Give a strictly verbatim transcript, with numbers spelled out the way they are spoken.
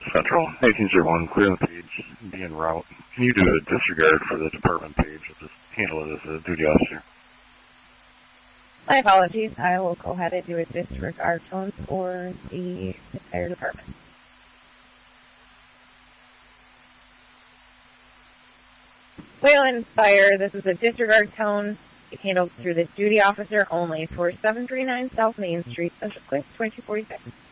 Central, eighteen zero one, clear the page, be en route. Can you do a disregard for the department page? I'll just handle it as a duty officer. My apologies. I will go ahead and do a disregard tone for the fire department. Wayland Fire, this is a disregard tone handled through the duty officer only for seven three nine South Main Street, Central Cliff, twenty-two forty-six.